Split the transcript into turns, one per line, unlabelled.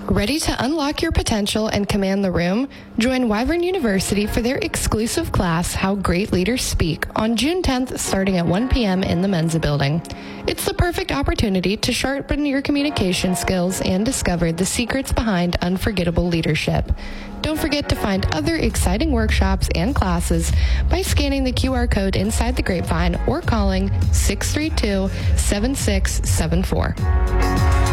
Ready to unlock your potential and command the room? Join Wyvern University for their exclusive class, How Great Leaders Speak, on June 10th, starting at 1 p.m. in the Mensa Building. It's the perfect opportunity to sharpen your communication skills and discover the secrets behind unforgettable leadership. Don't forget to find other exciting workshops and classes by scanning the QR code inside the Grapevine or calling 632-7674.